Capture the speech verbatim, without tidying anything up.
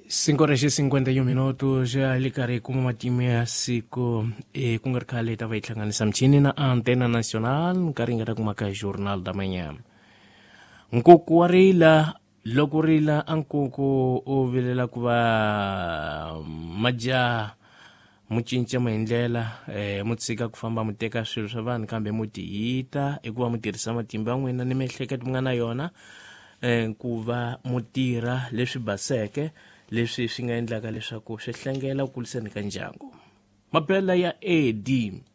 cinco horas e cinquenta e um minutos já ligarei com uma time a siku e com a calha estava ihlanganisa mchini na Antena Nacional nkaringata kumaka Jornal da Manhã. Nkuku warila lokurila ankuku uvilela kuva maja mucinca maendlela eh mutsika kufamba muteka swilo swa vanhu kambe mutihita ikuva mutirhisa matimba ya n'wina ni miehleketo mi nga na yona eh kuva mutirha leswi baseke leswi swi nga endlaka leswaku swi hlengela ku kuliseni ka ndyangu. Mapela ya A D